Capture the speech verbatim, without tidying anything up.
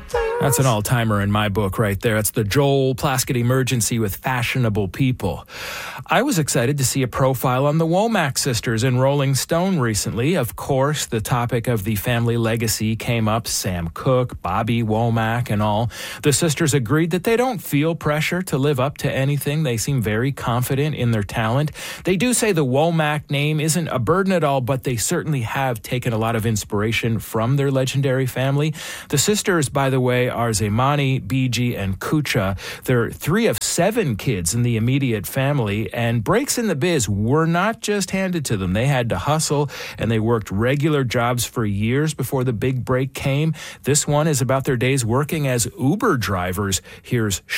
That's an all-timer in my book right there. It's the Joel Plaskett Emergency with Fashionable People. I was excited to see a profile on the Womack sisters in Rolling Stone recently. Of course, the topic of the family legacy came up. Sam Cooke, Bobby Womack, and all. The sisters agreed that they don't feel pressure to live up to anything. They seem very confident in their talent. They do say the Womack name isn't a burden at all, but they certainly have taken a lot of inspiration from their legendary family. The sisters, by the way, are Zemani, Biji, and Kucha. They're three of seven kids in the immediate family, and breaks in the biz were not just handed to them. They had to hustle, and they worked regular jobs for years before the big break came. This one is about their days working as Uber drivers. Here's